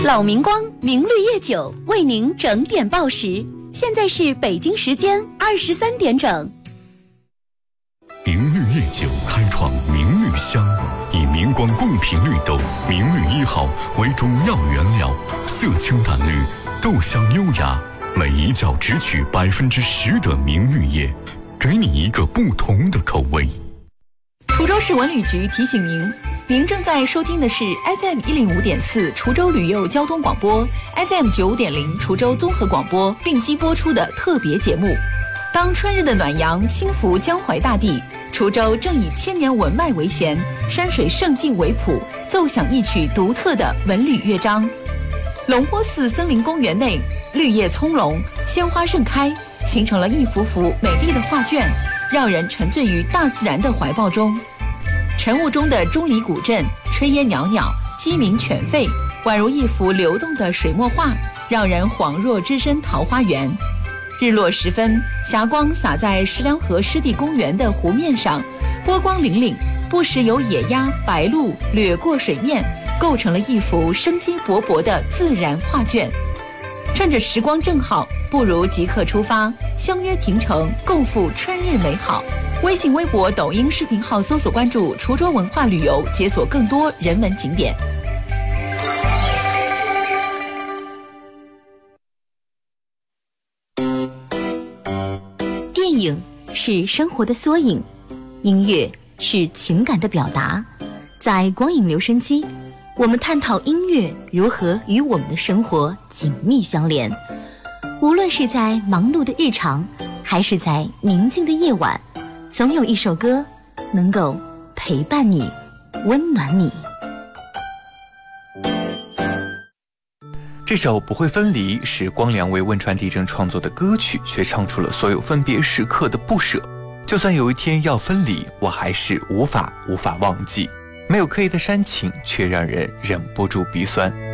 老明光明绿叶酒为您整点报时，现在是北京时间23点整。 明绿叶酒开创明绿香，以明光贡品绿豆明绿1号为主要原料，色清淡绿，豆香优雅，每一角只取10%的明绿叶，给你一个不同的口味。 滁州市文旅局提醒您，您正在收听的是 FM 105.4滁州旅游交通广播 ，FM 95.0滁州综合广播并机播出的特别节目。当春日的暖阳轻拂江淮大地，滁州正以千年文脉为弦，山水胜境为谱，奏响一曲独特的文旅乐章。龙坡寺森林公园内，绿叶葱茏，鲜花盛开，形成了一幅幅美丽的画卷，让人沉醉于大自然的怀抱中。晨雾中的钟离古镇，炊烟袅袅，鸡鸣犬吠，宛如一幅流动的水墨画，让人恍若置身桃花源。日落时分，霞光洒在石梁河湿地公园的湖面上，波光粼粼，不时有野鸭、白鹭掠过水面，构成了一幅生机勃勃的自然画卷。趁着时光正好，不如即刻出发，相约亭城，共赴春日美好。微信、微博、抖音视频号搜索关注滁州文化旅游，解锁更多人文景点。 电影是生活的缩影，音乐是情感的表达。在光影留声机，我们探讨音乐如何与我们的生活紧密相连。无论是在忙碌的日常，还是在宁静的夜晚，总有一首歌能够陪伴你，温暖你。 这首《不会分离》是光良为汶川地震创作的歌曲，却唱出了所有分别时刻的不舍。就算有一天要分离，我还是无法忘记。没有刻意的煽情，却让人忍不住鼻酸。